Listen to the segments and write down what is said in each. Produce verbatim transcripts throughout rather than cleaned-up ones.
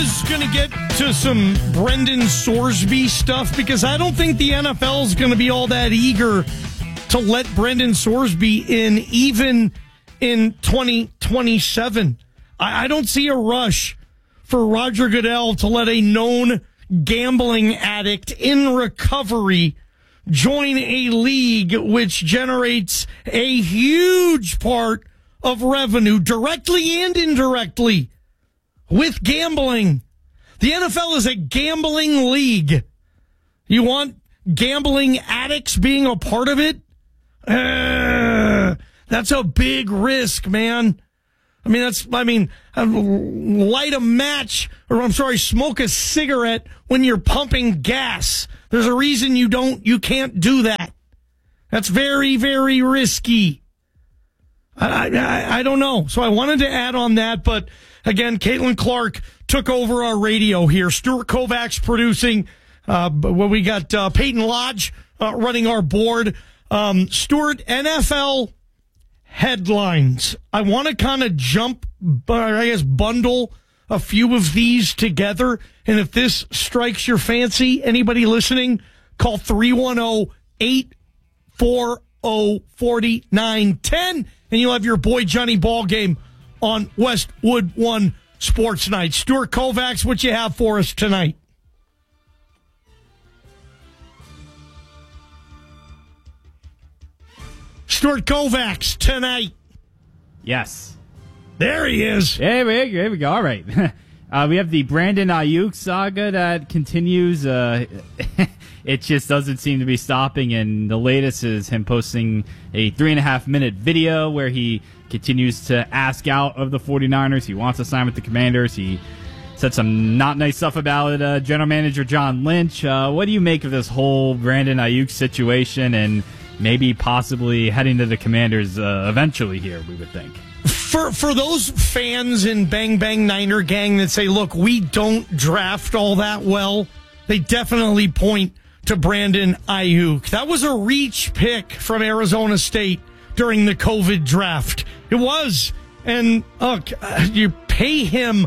is going to get to some Brendan Sorsby stuff because I don't think the N F L is going to be all that eager to let Brendan Sorsby in even in twenty twenty-seven. I, I don't see a rush for Roger Goodell to let a known gambling addict in recovery join a league which generates a huge part of revenue, directly and indirectly, with gambling. The N F L is a gambling league. You want gambling addicts being a part of it? Uh, that's a big risk, man. I mean, that's, I mean, light a match, or I'm sorry, smoke a cigarette when you're pumping gas. There's a reason you don't, you can't do that. That's very, very risky. I, I, I don't know. So I wanted to add on that, but again, Caitlin Clark took over our radio here. Stuart Kovacs producing. Uh, well, we got uh, Peyton Lodge uh, running our board. Um, Stuart, N F L headlines. I want to kind of jump, I guess, bundle a few of these together. And if this strikes your fancy, anybody listening, call three one zero, eight four zero, four nine one zero, and you'll have your boy Johnny Ballgame on Westwood One Sports Night. Stuart Kovacs, what you have for us tonight? Stuart Kovacs tonight. Yes. There he is. Hey, we, here we go. All right. Uh, we have the Brandon Ayuk saga that continues. Uh, it just doesn't seem to be stopping, and the latest is him posting a three and a half minute video where he continues to ask out of the 49ers. He wants to sign with the Commanders. He said some not nice stuff about it. Uh, General Manager John Lynch. Uh, what do you make of this whole Brandon Ayuk situation and maybe possibly heading to the Commanders uh, eventually here, we would think? For for those fans in Bang Bang Niner Gang that say, look, we don't draft all that well, they definitely point to Brandon Ayuk. That was a reach pick from Arizona State during the COVID draft. It was. And look, you pay him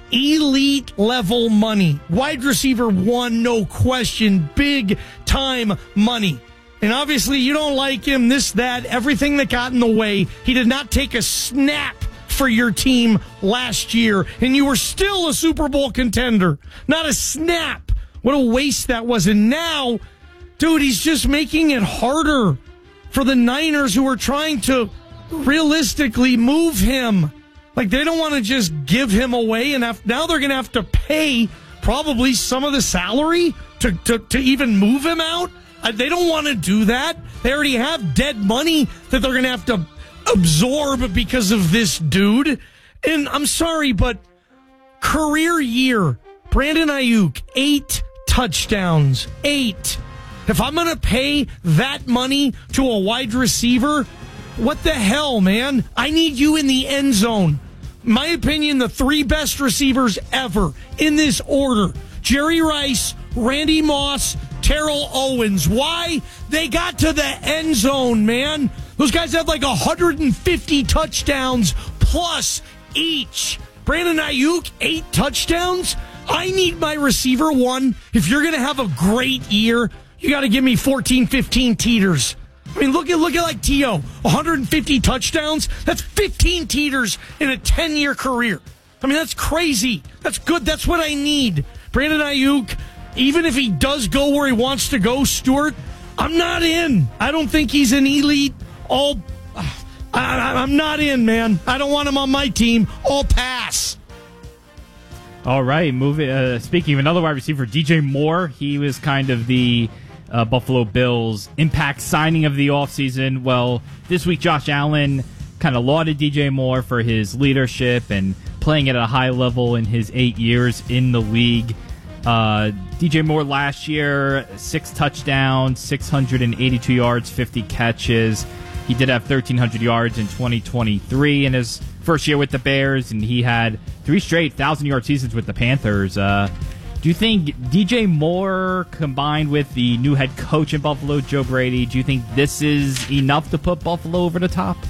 elite level money. Wide receiver one, no question. Big time money. And obviously you don't like him, this, that, everything that got in the way. He did not take a snap for your team last year, and you were still a Super Bowl contender. Not a snap. What a waste that was. And now, dude, he's just making it harder for the Niners, who are trying to realistically move him. Like, they don't want to just give him away, and have, now they're going to have to pay probably some of the salary to, to, to even move him out. They don't want to do that. They already have dead money that they're going to have to absorb because of this dude. And I'm sorry, but career year, Brandon Ayuk, eight touchdowns. Eight. If I'm going to pay that money to a wide receiver, what the hell, man? I need you in the end zone. My opinion, the three best receivers ever in this order: Jerry Rice, Randy Moss, Terrell Owens. Why? They got to the end zone, man. Those guys have like one hundred fifty touchdowns plus each. Brandon Ayuk, eight touchdowns? I need my receiver one. If you're going to have a great year, you got to give me fourteen, fifteen teeters. I mean, look at look at like T O one hundred fifty touchdowns. That's fifteen teeters in a ten-year career. I mean, that's crazy. That's good. That's what I need. Brandon Ayuk, even if he does go where he wants to go, Stuart, I'm not in. I don't think he's an elite all... I, I'm not in, man. I don't want him on my team. All pass. All right, moving. Uh, speaking of another wide receiver, D J Moore, he was kind of the uh, Buffalo Bills' impact signing of the offseason. Well, this week Josh Allen kind of lauded D J Moore for his leadership and playing at a high level in his eight years in the league. Uh, D J Moore last year, six touchdowns, six hundred eighty-two yards, fifty catches. He did have thirteen hundred yards in twenty twenty-three in his first year with the Bears, and he had three straight one thousand-yard seasons with the Panthers. Uh, do you think D J Moore, combined with the new head coach in Buffalo, Joe Brady, do you think this is enough to put Buffalo over the top?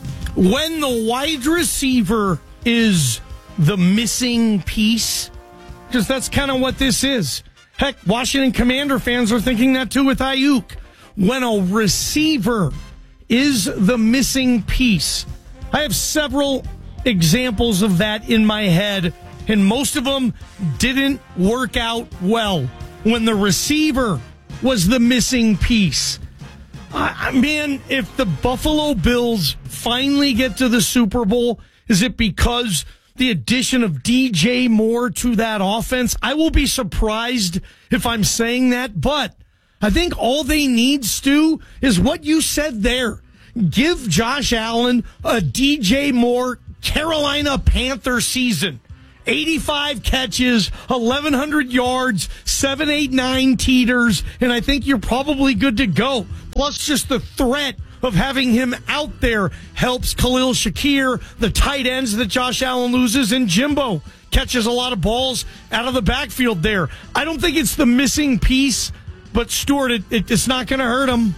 When the wide receiver is the missing piece, because that's kind of what this is. Heck, Washington Commander fans are thinking that too with Ayuk. When a receiver is the missing piece, I have several examples of that in my head, and most of them didn't work out well. When the receiver was the missing piece. I, man, if the Buffalo Bills finally get to the Super Bowl, is it because the addition of D J Moore to that offense? I will be surprised if I'm saying that, but I think all they need, Stu, is what you said there. Give Josh Allen a D J Moore Carolina Panther season. eighty-five catches, eleven hundred yards, seven eight nine teeters, and I think you're probably good to go. Plus, just the threat of having him out there helps Khalil Shakir, the tight ends that Josh Allen loses, and Jimbo catches a lot of balls out of the backfield there. I don't think it's the missing piece, but Stuart, it, it, it's not going to hurt him.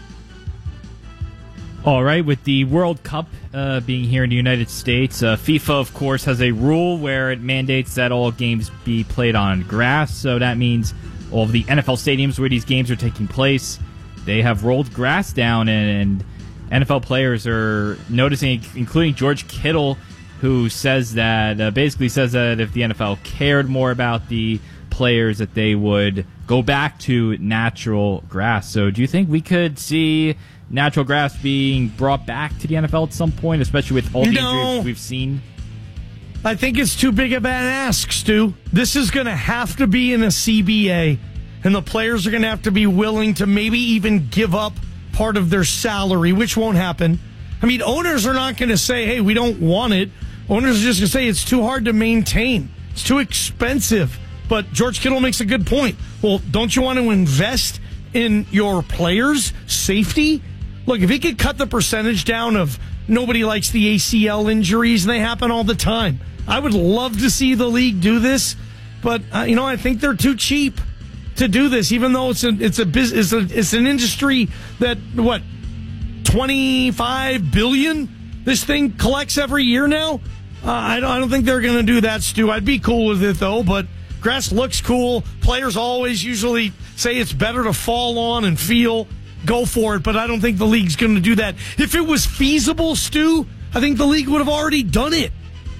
All right, with the World Cup uh, being here in the United States, uh, FIFA, of course, has a rule where it mandates that all games be played on grass. So that means all of the N F L stadiums where these games are taking place, they have rolled grass down, and, and N F L players are noticing, including George Kittle, who says that, uh, basically says that if the N F L cared more about the players, that they would go back to natural grass. So do you think we could see natural grass being brought back to the N F L at some point, especially with all the no. injuries we've seen? I think it's too big of an ask, Stu. This is going to have to be in a C B A, and the players are going to have to be willing to maybe even give up part of their salary, which won't happen. I mean, owners are not going to say, hey, we don't want it. Owners are just going to say it's too hard to maintain. It's too expensive. But George Kittle makes a good point. Well, don't you want to invest in your players' safety? Look, if he could cut the percentage down of nobody likes the A C L injuries, and they happen all the time. I would love to see the league do this, but uh, you know, I think they're too cheap to do this. Even though it's a it's a business, it's, a, it's an industry that what twenty-five billion this thing collects every year now. Uh, I don't I don't think they're going to do that, Stu. I'd be cool with it though, but grass looks cool. Players always usually say it's better to fall on and feel. Go for it, but I don't think the league's going to do that. If it was feasible, Stu, I think the league would have already done it.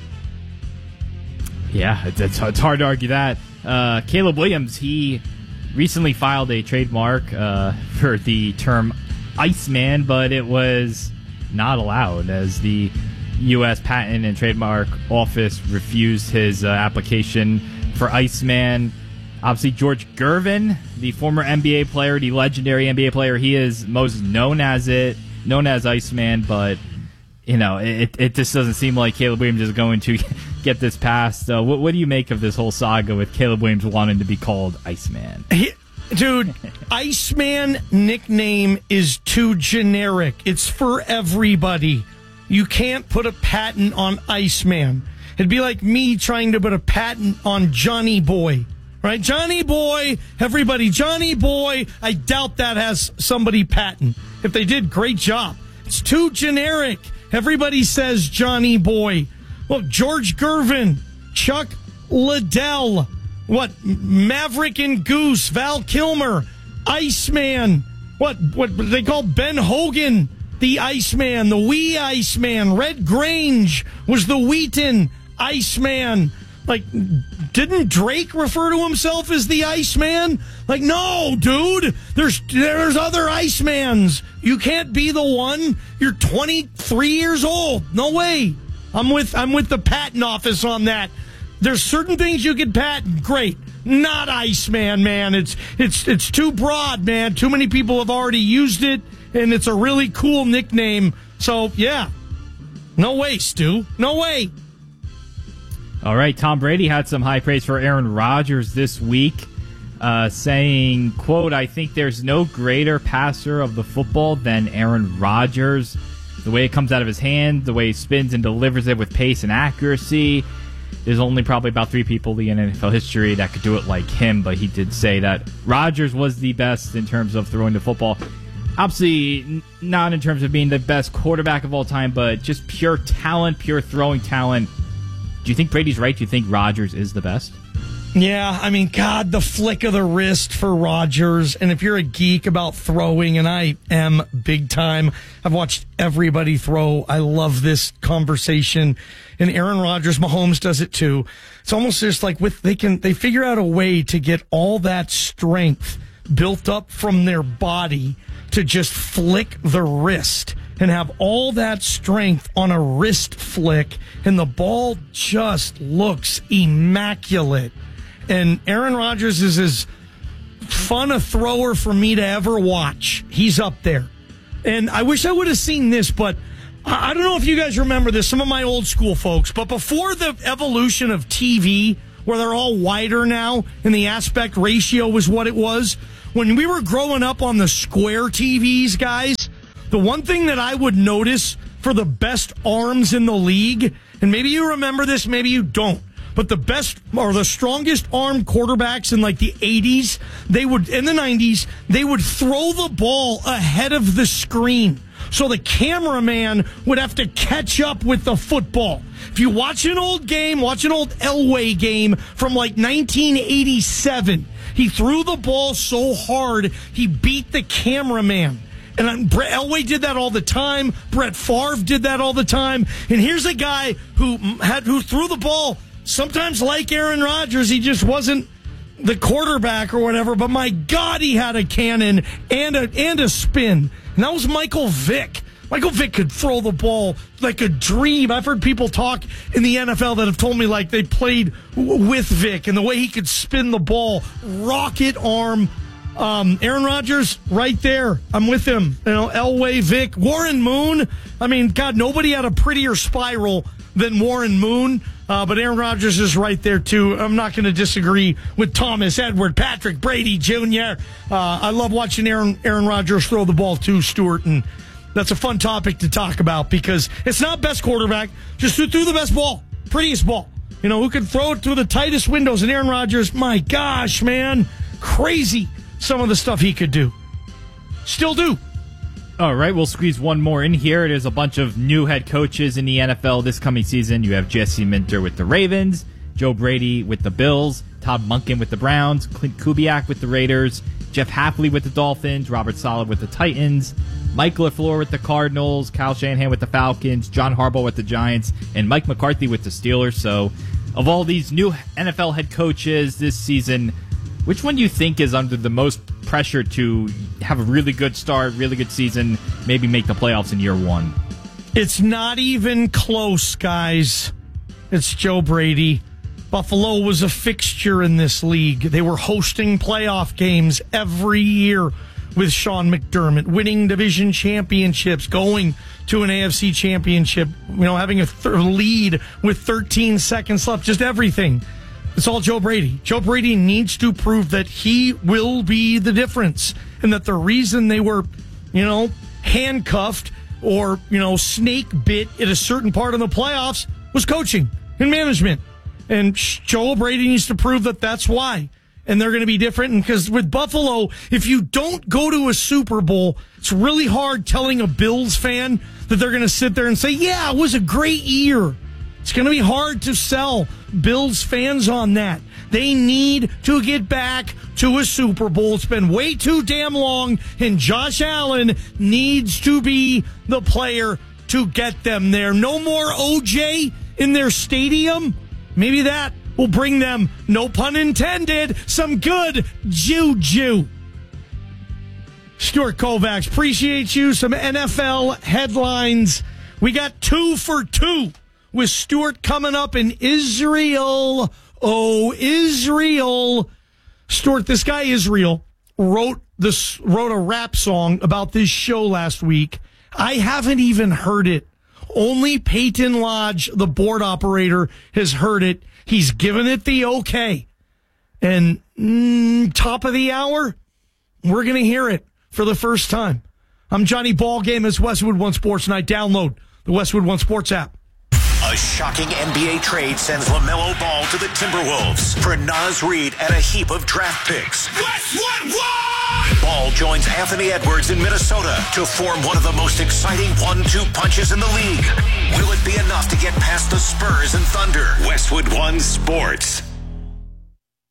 Yeah, it's, it's hard to argue that. Uh, Caleb Williams, he recently filed a trademark uh, for the term Iceman, but it was not allowed as the U S Patent and Trademark Office refused his uh, application for Iceman. Obviously, George Gervin, the former N B A player, the legendary N B A player, he is most known as it, known as Iceman, but, you know, it, it just doesn't seem like Caleb Williams is going to get this passed. Uh, what, what do you make of this whole saga with Caleb Williams wanting to be called Iceman? He, dude, Iceman nickname is too generic. It's for everybody. You can't put a patent on Iceman. It'd be like me trying to put a patent on Johnny Boy. Right, Johnny Boy, everybody, Johnny Boy. I doubt that has somebody patent. If they did, great job. It's too generic. Everybody says Johnny Boy. Look, George Gervin, Chuck Liddell, what, Maverick and Goose, Val Kilmer, Iceman, what, what they call Ben Hogan, the Iceman, the wee Iceman, Red Grange was the Wheaton Iceman. Like, didn't Drake refer to himself as the Iceman? Like, no, dude. There's there's other Icemans. You can't be the one. You're twenty-three years old. No way. I'm with I'm with the patent office on that. There's certain things you can patent. Great. Not Iceman, man. It's it's it's too broad, man. Too many people have already used it, and it's a really cool nickname. So, yeah. No way, Stu. No way. All right, Tom Brady had some high praise for Aaron Rodgers this week, uh, saying, quote, I think there's no greater passer of the football than Aaron Rodgers. The way it comes out of his hand, the way he spins and delivers it with pace and accuracy. There's only probably about three people in N F L history that could do it like him, but he did say that Rodgers was the best in terms of throwing the football. Obviously, not in terms of being the best quarterback of all time, but just pure talent, pure throwing talent. Do you think Brady's right? Do you think Rodgers is the best? Yeah, I mean, God, the flick of the wrist for Rodgers. And if you're a geek about throwing, and I am big time, I've watched everybody throw. I love this conversation. And Aaron Rodgers, Mahomes does it too. It's almost just like with they can they figure out a way to get all that strength built up from their body to just flick the wrist and have all that strength on a wrist flick, and the ball just looks immaculate. And Aaron Rodgers is as fun a thrower for me to ever watch. He's up there. And I wish I would have seen this, but I don't know if you guys remember this, some of my old school folks, but before the evolution of T V, where they're all wider now, and the aspect ratio was what it was, when we were growing up on the square T Vs, guys, the one thing that I would notice for the best arms in the league, and maybe you remember this, maybe you don't, but the best or the strongest armed quarterbacks in like the eighties, they would, in the nineties, they would throw the ball ahead of the screen. So the cameraman would have to catch up with the football. If you watch an old game, watch an old Elway game from like nineteen eighty-seven, he threw the ball so hard, he beat the cameraman. And Elway did that all the time. Brett Favre did that all the time. And here's a guy who had who threw the ball. Sometimes, like Aaron Rodgers, he just wasn't the quarterback or whatever, but my God, he had a cannon and a and a spin. And that was Michael Vick. Michael Vick could throw the ball like a dream. I've heard people talk in the N F L that have told me like they played w- with Vick and the way he could spin the ball, rocket arm. Um, Aaron Rodgers, right there. I'm with him. You know, Elway, Vick, Warren Moon. I mean, God, nobody had a prettier spiral than Warren Moon. Uh, but Aaron Rodgers is right there, too. I'm not going to disagree with Thomas, Edward, Patrick, Brady, Junior Uh, I love watching Aaron, Aaron Rodgers throw the ball, too, Stuart. And that's a fun topic to talk about because it's not best quarterback. Just who threw the best ball, prettiest ball. You know, who could throw it through the tightest windows. And Aaron Rodgers, my gosh, man, crazy some of the stuff he could do. Still do. All right, we'll squeeze one more in here. There's a bunch of new head coaches in the N F L this coming season. You have Jesse Minter with the Ravens, Joe Brady with the Bills, Todd Monken with the Browns, Clint Kubiak with the Raiders, Jeff Hafley with the Dolphins, Robert Saleh with the Titans, Mike LaFleur with the Cardinals, Kyle Shanahan with the Falcons, John Harbaugh with the Giants, and Mike McCarthy with the Steelers. So of all these new N F L head coaches this season, which one do you think is under the most pressure to have a really good start, really good season, maybe make the playoffs in year one? It's not even close, guys. It's Joe Brady. Buffalo was a fixture in this league. They were hosting playoff games every year with Sean McDermott, winning division championships, going to an A F C championship, you know, having a th- lead with thirteen seconds left, just everything. It's all Joe Brady. Joe Brady needs to prove that he will be the difference and that the reason they were, you know, handcuffed or, you know, snake bit at a certain part of the playoffs was coaching and management. And Joe Brady needs to prove that that's why. And they're going to be different. And because with Buffalo, if you don't go to a Super Bowl, it's really hard telling a Bills fan that they're going to sit there and say, yeah, it was a great year. It's going to be hard to sell Bills fans on that. They need to get back to a Super Bowl. It's been way too damn long, and Josh Allen needs to be the player to get them there. No more O J in their stadium. Maybe that will bring them, no pun intended, some good juju. Stuart Kovacs, appreciate you. Some N F L headlines. We got two for two with Stuart coming up in Israel. Oh, Israel. Stuart, this guy Israel wrote this wrote a rap song about this show last week. I haven't even heard it. Only Peyton Lodge, the board operator, has heard it. He's given it the okay. And mm, top of the hour, we're going to hear it for the first time. I'm Johnny Ballgame as Westwood One Sports, and I download the Westwood One Sports app. A shocking N B A trade sends LaMelo Ball to the Timberwolves for Naz Reid and a heap of draft picks. Westwood One! Ball joins Anthony Edwards in Minnesota to form one of the most exciting one two punches in the league. Will it be enough to get past the Spurs and Thunder? Westwood One Sports.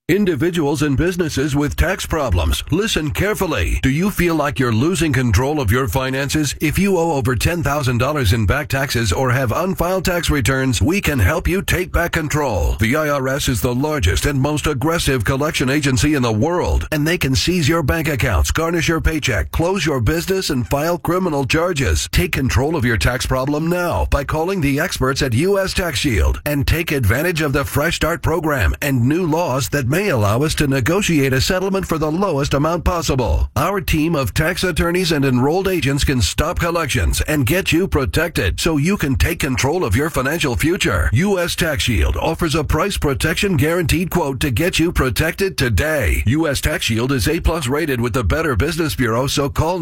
Individuals and businesses with tax problems, listen carefully. Do you feel like you're losing control of your finances? If you owe over ten thousand dollars in back taxes or have unfiled tax returns, we can help you take back control. The I R S is the largest and most aggressive collection agency in the world, and they can seize your bank accounts, garnish your paycheck, close your business, and file criminal charges. Take control of your tax problem now by calling the experts at U S Tax Shield and take advantage of the Fresh Start program and new laws that may allow us to negotiate a settlement for the lowest amount possible. Our team of tax attorneys and enrolled agents can stop collections and get you protected so you can take control of your financial future. U S Tax Shield offers a price protection guaranteed quote to get you protected today. U S Tax Shield is A plus rated with the Better Business Bureau, so call